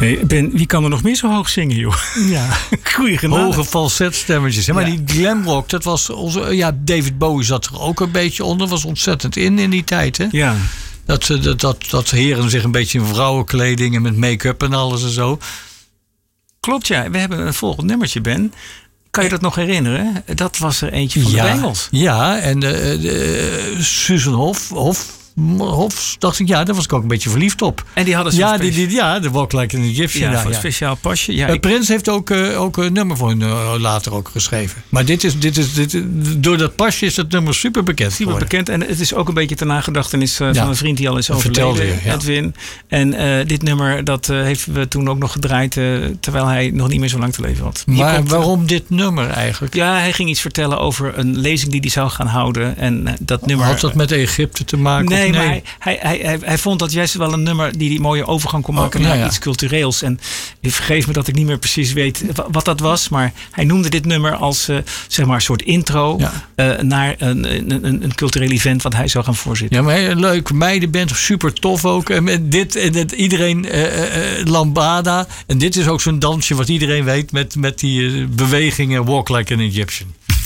Nee, Ben, wie kan er nog meer zo hoog zingen, joh? Ja. Goeie genade. Hoge falsetstemmetjes. Maar die glam rock, dat was onze... Ja, David Bowie zat er ook een beetje onder. Was ontzettend in die tijd, hè? Ja. Dat heren zich een beetje in vrouwenkleding en met make-up en alles en zo. Klopt, ja. We hebben een volgend nummertje, Ben. Kan je dat nog herinneren? Dat was er eentje van de Bengals. Ja, en Susan Hoff, dacht ik, daar was ik ook een beetje verliefd op. En die hadden de Walk Like an Egyptian. Ja, voor een speciaal pasje. Ja, Prince heeft ook een nummer voor hun later ook geschreven. Maar dit is door dat pasje is het nummer super bekend. Super bekend. En het is ook een beetje ter nagedachtenis van een vriend die al is overleden, Edwin. En dit nummer, dat heeft we toen ook nog gedraaid, terwijl hij nog niet meer zo lang te leven had. Maar waarom dit nummer eigenlijk? Ja, hij ging iets vertellen over een lezing die hij zou gaan houden. En dat nummer... Had dat met Egypte te maken? Nee, maar hij vond dat juist wel een nummer die mooie overgang kon maken naar iets cultureels. En vergeef me dat ik niet meer precies weet wat dat was. Maar hij noemde dit nummer als zeg maar een soort intro naar een cultureel event wat hij zou gaan voorzitten. Ja, maar leuk. Meidenband, super tof ook. En iedereen lambada. En dit is ook zo'n dansje wat iedereen weet met die bewegingen Walk Like an Egyptian.